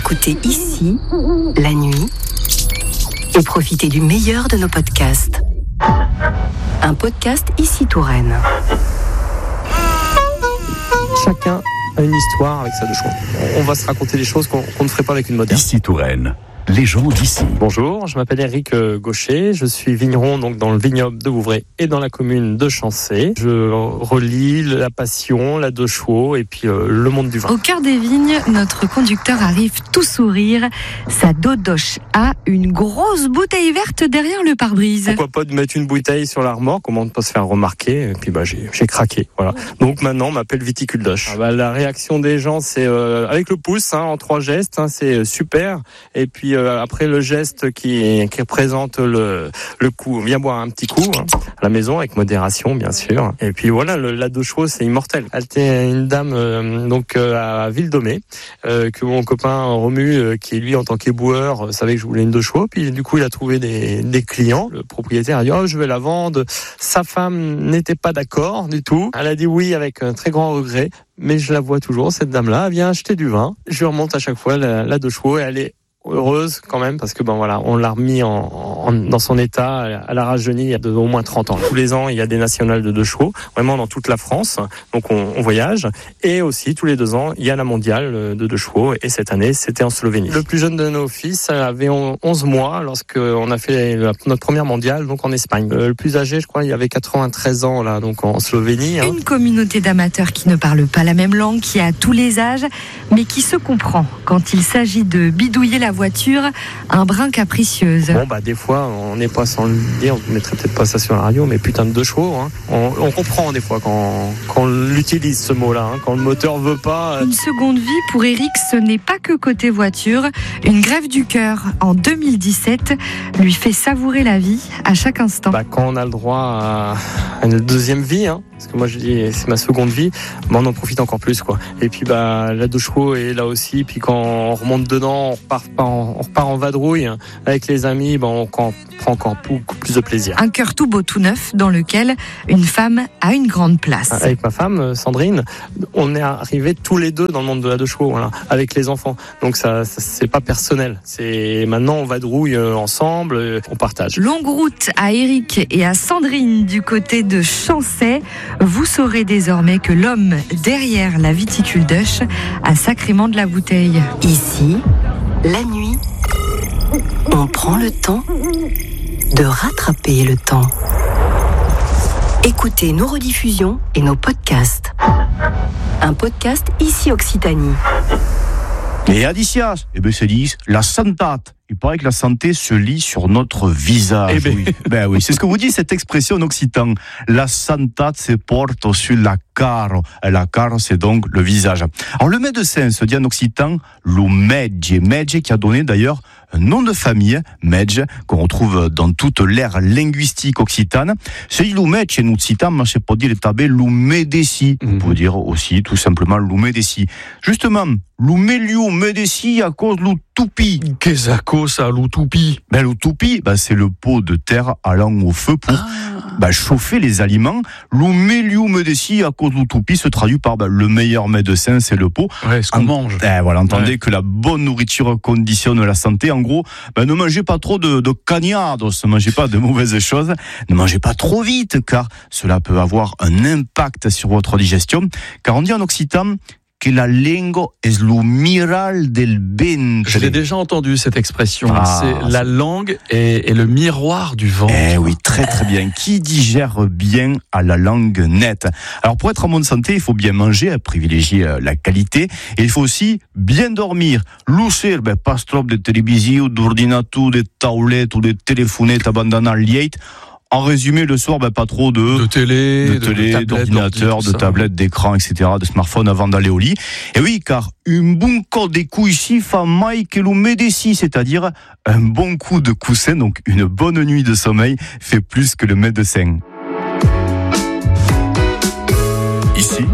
Écoutez ici, la nuit, et profitez du meilleur de nos podcasts. Un podcast Ici Touraine. Chacun a une histoire avec sa douche. On va se raconter des choses qu'on ne ferait pas avec une moderne. Ici Touraine. Les gens d'ici. Bonjour, je m'appelle Éric Gaucher, je suis vigneron donc dans le vignoble de Vouvray et dans la commune de Chancé. Je relie la passion, la deux chevaux et puis le monde du vin. Au cœur des vignes, notre conducteur arrive tout sourire. Sa dodoche a une grosse bouteille verte derrière le pare-brise. Pourquoi pas de mettre une bouteille sur la remorque, comment ne pas se faire remarquer. Et puis j'ai craqué, voilà. Donc maintenant on m'appelle Viticule Doche. La réaction des gens c'est avec le pouce, en 3 gestes, c'est super. Et puis après le geste qui représente le coup, viens boire un petit coup à la maison avec modération bien sûr. Et puis voilà, la deux chevaux c'est immortel. Elle était une dame à Ville-Domée que mon copain Romu qui lui en tant qu'éboueur savait que je voulais une deux chevaux. Puis du coup il a trouvé des clients. Le propriétaire a dit je vais la vendre. Sa femme n'était pas d'accord du tout. Elle a dit oui avec un très grand regret. Mais je la vois toujours, cette dame-là, elle vient acheter du vin. Je lui remonte à chaque fois la deux chevaux et elle est heureuse quand même parce que on l'a remis dans son état. Elle a rajeuni il y a au moins 30 ans. Tous les ans, il y a des nationales de deux chevaux, vraiment dans toute la France. Donc on voyage. Et aussi, tous les 2 ans, il y a la mondiale de deux chevaux. Et cette année, c'était en Slovénie. Le plus jeune de nos fils avait 11 mois lorsqu'on a fait notre première mondiale, donc en Espagne. Le plus âgé, je crois, il y avait 93 ans là, donc en Slovénie. Une communauté d'amateurs qui ne parle pas la même langue, qui a tous les âges, mais qui se comprend quand il s'agit de bidouiller la voiture un brin capricieuse. Des fois, on n'est pas sans le dire, on ne mettrait peut-être pas ça sur la radio, mais putain de deux chevaux. On comprend des fois quand on l'utilise ce mot-là, quand le moteur veut pas. Une seconde vie pour Éric, ce n'est pas que côté voiture. Une grève du cœur en 2017 lui fait savourer la vie à chaque instant. Quand on a le droit à une deuxième vie, parce que moi je dis c'est ma seconde vie, on en profite encore plus quoi. Et puis la deux chevaux est là aussi. Puis quand on remonte dedans, on repart en vadrouille avec les amis, on prend encore beaucoup plus de plaisir. Un cœur tout beau, tout neuf, dans lequel une femme a une grande place. Avec ma femme, Sandrine, on est arrivés tous les deux dans le monde de la deux chevaux, avec les enfants. Donc ça c'est pas personnel. C'est maintenant on vadrouille ensemble, on partage. Longue route à Éric et à Sandrine du côté de Chancé. Vous saurez désormais que l'homme derrière la Viticule Doche a sacrément de la bouteille. Ici, la nuit, on prend le temps de rattraper le temps. Écoutez nos rediffusions et nos podcasts. Un podcast Ici Occitanie. Et Adicia, c'est dit la santate. Il paraît que la santé se lit sur notre visage. Oui, c'est ce que vous dit cette expression en occitan. La santate se porte sur la caro. La caro, c'est donc le visage. Alors le médecin se dit en occitan lo medge. Medge qui a donné d'ailleurs un nom de famille, medge, qu'on retrouve dans toute l'ère linguistique occitane. C'est lo medge en occitan, mais je peux dire le tabé lo medeci. On peut dire aussi tout simplement lo medeci. Justement, lo melio medeci à cause lo tupi. Qu'est-ce que ça, l'utopie? L'utopie, c'est le pot de terre allant au feu pour chauffer les aliments. L'oumeliou medeci, à cause de l'utopie, se traduit par le meilleur médecin, c'est le pot. Ouais, ce qu'on mange. Entendez que la bonne nourriture conditionne la santé. En gros, ne mangez pas trop de cagnards, ne mangez pas de mauvaises choses, ne mangez pas trop vite, car cela peut avoir un impact sur votre digestion. Car on dit en occitan que la lingua es lo miral del ventre. Je l'ai déjà entendu cette expression. C'est la langue est le miroir du ventre. Oui, très très bien. Qui digère bien à la langue nette. Alors pour être en bonne santé, il faut bien manger, privilégier la qualité, et il faut aussi bien dormir. Lucir, pas trop de télévision, d'ordinateur, de tablette ou de téléphonettes abandonnant liette. En résumé, le soir, pas trop de télé, d'ordinateur, de tablettes, d'écran, etc., de smartphone avant d'aller au lit. Et oui, car un bon coup de couissi fa mai que lo medeci, c'est-à-dire un bon coup de coussin, donc une bonne nuit de sommeil, fait plus que le médecin. Ici,